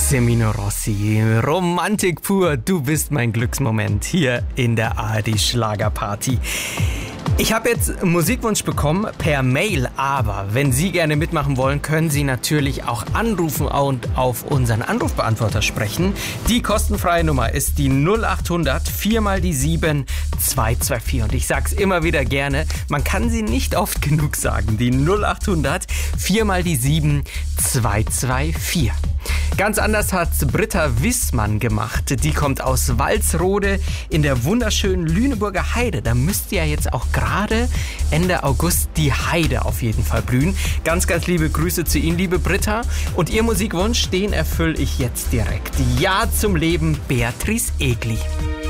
Semino Rossi, Romantik pur, du bist mein Glücksmoment hier in der ARD Schlagerparty. Ich habe jetzt einen Musikwunsch bekommen per Mail, aber wenn Sie gerne mitmachen wollen, können Sie natürlich auch anrufen und auf unseren Anrufbeantworter sprechen. Die kostenfreie Nummer ist die 0800 4 mal die 7 224 und ich sag's immer wieder gerne, man kann sie nicht oft genug sagen, die 0800 4 mal die 7 224. Ganz anders hat Britta Wissmann gemacht. Die kommt aus Walsrode in der wunderschönen Lüneburger Heide. Da müsste ja jetzt auch gerade Ende August die Heide auf jeden Fall blühen. Ganz, ganz liebe Grüße zu Ihnen, liebe Britta. Und Ihr Musikwunsch, den erfülle ich jetzt direkt. Ja zum Leben, Beatrice Egli.